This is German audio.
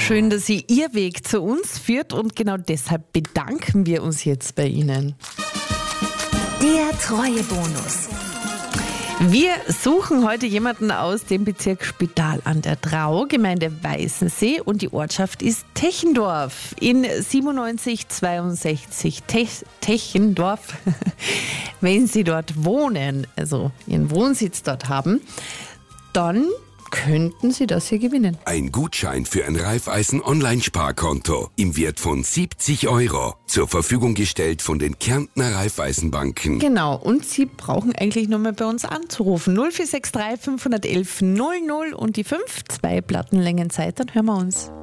Schön, dass Sie Ihr Weg zu uns führt und genau deshalb bedanken wir uns jetzt bei Ihnen. Der Treuebonus. Wir suchen heute jemanden aus dem Bezirk Spital an der Drau, Gemeinde Weißensee, und die Ortschaft ist Techendorf in 9762 Techendorf. Wenn Sie dort wohnen, also Ihren Wohnsitz dort haben, dann könnten Sie das hier gewinnen. Ein Gutschein für ein Raiffeisen-Online-Sparkonto im Wert von 70 € zur Verfügung gestellt von den Kärntner Raiffeisenbanken. Genau, und Sie brauchen eigentlich nur mal bei uns anzurufen. 0463 511 00 und die 5, 2 Plattenlängen Zeit, dann hören wir uns.